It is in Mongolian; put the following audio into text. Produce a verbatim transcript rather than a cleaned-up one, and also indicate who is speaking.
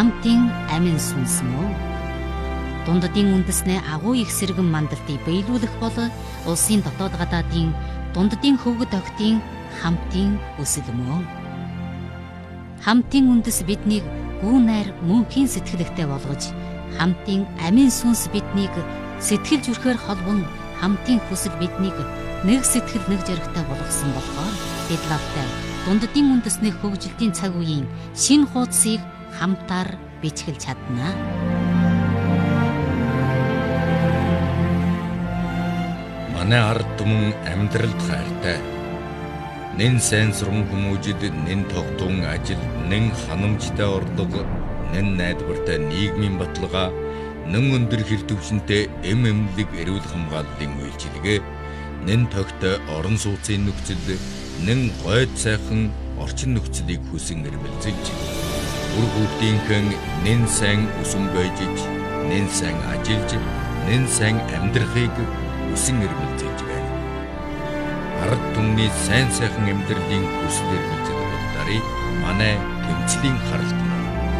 Speaker 1: хамтын амин сүнс мөн. Дундадын үндэснээ агуу их сэргэн мандалтыг биелүүлэх бол улсын дотоод гадаадын дундадын хөвгөд огтын хамтын өсөл мөн. Хамтын үндэс биднийг гүү найр мөнхийн сэтгэлэгтэй болгож, хамтын амин сүнс биднийг сэтгэл зүрхээр холбон, хамтын хүсэл биднийг нэг сэтгэл нэг зоригтой болгосон болохоор бид лавтай дундадын үндэсний хөгжилтийн цаг үеийн шинэ хуудсыг хамтаар бичгэлж чадна.
Speaker 2: Манай ард түмэн амьдралд хайртай. Нэн сайн сурган хүмүүжид нэн тогтун ажил, нэн ханамжтай орлого, нэн найдвартай нийгмийн баталгаа, нэн өндөр хэр төвшөнтэй эм эмнэлэг эрүүл хамгааллын үйлчилгээ, нэн тогтой орон сууцын нөхцөл, нэн гойд сайхан орчин нөхцөлийг хүсэн эрмэлзэлж, бүр бүгдийнхэн нэн сайн өсөн бойжиж, нэн сайн ажиллаж, нэн сайн амьдрахыг хүсэн эрмэлзэлж байна. Ард түмний сайн сайхан амьдралын хүслээр бэлдэж дарыг манай тэмцлийн харалт